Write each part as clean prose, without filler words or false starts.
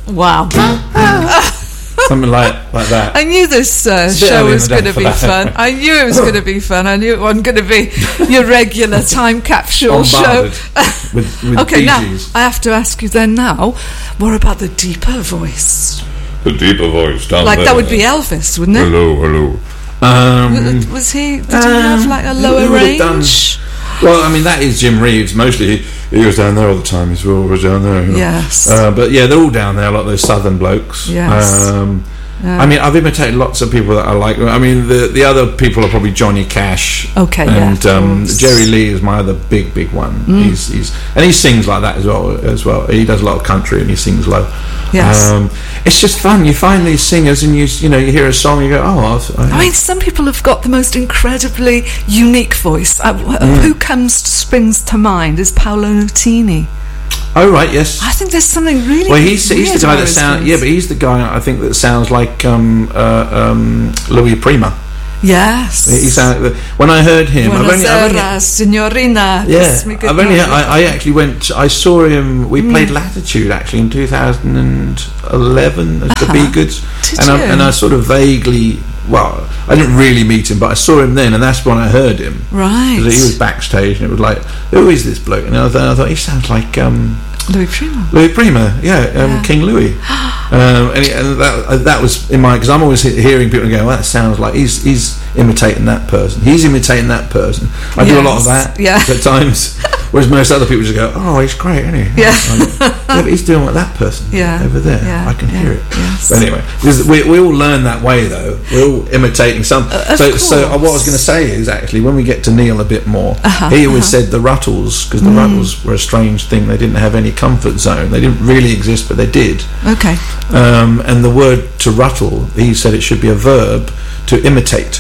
Wow. Something like that. I knew this show was going to be fun. I knew it was going to be fun. I knew it wasn't going to be your regular time capsule show. with okay, now, DJs. I have to ask you then now, what about the deeper voice? The deeper voice down like there. That would be Elvis, wouldn't it? Hello. Was he? Did he have like a lower range? Well, I mean, that is Jim Reeves. Mostly, he was down there all the time. He's always down there. You know? Yes. But yeah, they're all down there, a lot of those southern blokes. Yes. I mean, I've imitated lots of people that I like. I mean, the other people are probably Johnny Cash. Okay, and yeah. Jerry Lee is my other big one. He's and he sings like that as well. He does a lot of country and he sings low. Yes. It's just fun. You find these singers and you hear a song and you go, oh. I mean, some people have got the most incredibly unique voice. Who springs to mind is Paolo Nutini. Oh right, yes. I think there's something really. Well, he's the guy that sounds. Yeah, but he's the guy I think that sounds like Louis Prima. Yes. He sound. When I heard him, Buonasera, signorina. Yeah, I saw him. We played Latitude actually in 2011 at the Be Goods, and I sort of vaguely. Well, I didn't really meet him, but I saw him then, and that's when I heard him. Right. Because he was backstage, and it was like, who is this bloke? And I thought he sounds like Louis Prima. Louis Prima, yeah. King Louis. And that was in my, because I'm always hearing people go, well, that sounds like he's imitating that person. He's imitating that person. I do a lot of that at times. Whereas most other people just go, oh, he's great, isn't he? Yeah. But he's doing what that person over there. I can hear it. Yes. But anyway, we all learn that way, though. We're all imitating some. So what I was going to say is, actually, when we get to Neil a bit more, he always said the Ruttles, because the Ruttles were a strange thing. They didn't have any comfort zone. They didn't really exist, but they did. Okay. And the word to ruttle, he said it should be a verb to imitate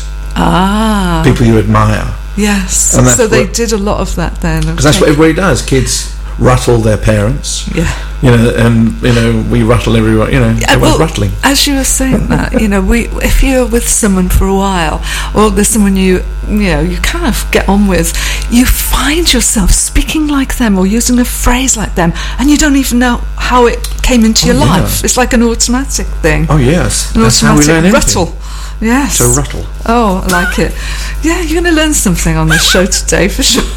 people you admire. Yes. So they did a lot of that then. Because that's what everybody does. Kids rattle their parents. Yeah. And we rattle everyone. Everyone's rattling. As you were saying that, if you're with someone for a while, or there's someone you kind of get on with, you find yourself speaking like them or using a phrase like them, and you don't even know how it came into your life. It's like an automatic thing. Oh yes, that's how we learn rattle. Yes. To rattle. Oh, I like it. Yeah, you're going to learn something on this show today for sure.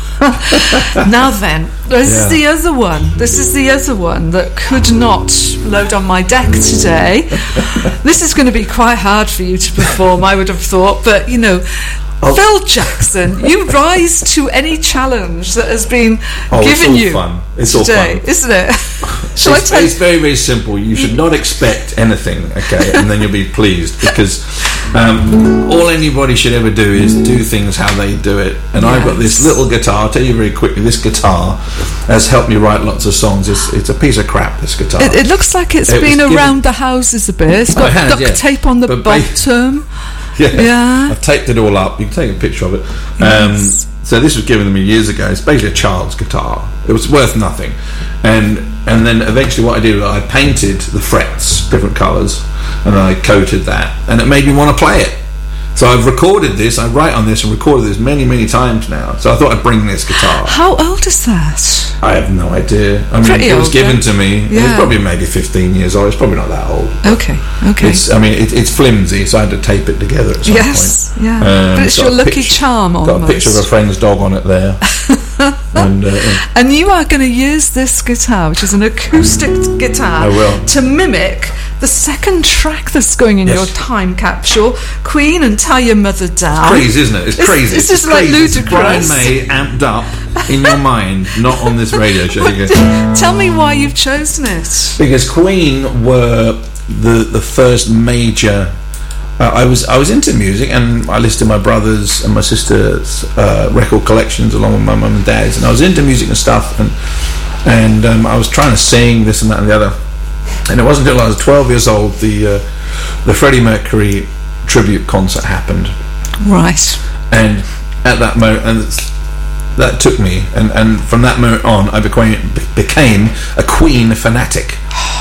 Now then, this is the other one. This is the other one that could not load on my deck today. This is going to be quite hard for you to perform, I would have thought. But, Phil Jackson, you rise to any challenge that has been given you fun. It's today, all fun. Isn't it? It's very, very simple. You should not expect anything, okay, and then you'll be pleased, because all anybody should ever do is do things how they do it. And I've got this little guitar. I'll tell you very quickly, this guitar has helped me write lots of songs. It's a piece of crap, this guitar. It looks like it's been around the houses a bit. It's got duct tape on the bottom. Yeah. I've taped it all up. You can take a picture of it. Yes. So this was given to me years ago. It's basically a child's guitar. It was worth nothing. And then eventually what I did was I painted the frets different colours, and I coated that, and it made me want to play it. So I've recorded this, I write on this and recorded this many, many times now. So I thought I'd bring this guitar. How old is that? I have no idea. I mean, it was given to me. Yeah. It's probably maybe 15 years old. It's probably not that old. Okay. It's flimsy, so I had to tape it together at some point. Yes, yeah. But it's your lucky charm almost. Got a picture of a friend's dog on it there. And you are going to use this guitar, which is an acoustic guitar, to mimic the second track that's going in your time capsule, Queen and Tie Your Mother Down. It's crazy, isn't it? It's crazy. It's just like ludicrous. It's Brian May amped up in your mind, not on this radio show. Tell me why you've chosen it. Because Queen were the first major. I was into music, and I listened to my brother's and my sister's record collections along with my mum and dad's, and I was into music and stuff, and I was trying to sing this and that and the other. And it wasn't until I was 12 years old the Freddie Mercury tribute concert happened. Right. And at that moment, and that took me, and from that moment on, I became a Queen fanatic.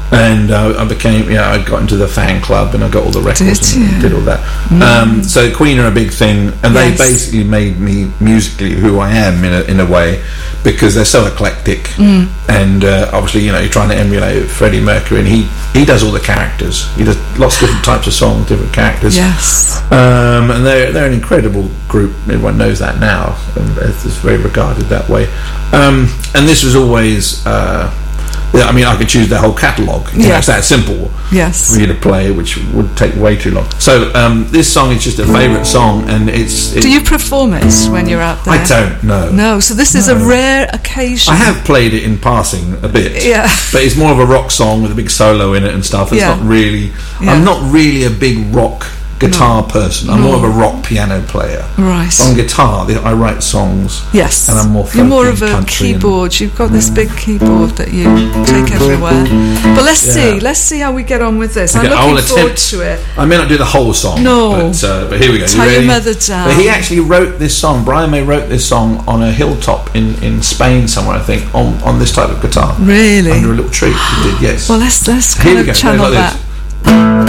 And I became, I got into the fan club, and I got all the records and did all that. So Queen are a big thing, and they basically made me musically who I am in a way, because they're so eclectic. And obviously, you're trying to emulate Freddie Mercury, and he does all the characters. He does lots of different types of songs, different characters. Yes. And they're an incredible group. Everyone knows that now, and it's very regarded that way. And this was always. I could choose their whole catalogue. It's that simple for you to play, which would take way too long. So this song is just a favourite song, and it's... Do you perform it when you're out there? I don't know. No, so this is a rare occasion. I have played it in passing a bit, but it's more of a rock song with a big solo in it and stuff. It's not really... I'm not really a big rock guitar person. I'm more of a rock piano player. Right. On guitar, I write songs. Yes. And I'm more You're more of a keyboard. You've got this big keyboard that you take everywhere. But let's see how we get on with this. I'm looking forward to it. I may not do the whole song. No. But here we go. Tie your mother down. But he actually wrote this song. Brian May wrote this song on a hilltop in Spain somewhere, I think, on this type of guitar. Really? Under a little tree. He did, yes. Well, let's kind of channel that.